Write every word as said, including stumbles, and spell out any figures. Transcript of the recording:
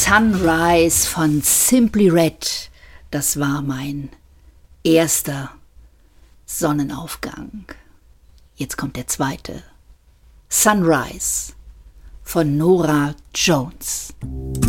Sunrise von Simply Red, das war mein erster Sonnenaufgang. Jetzt kommt der zweite. Sunrise von Norah Jones.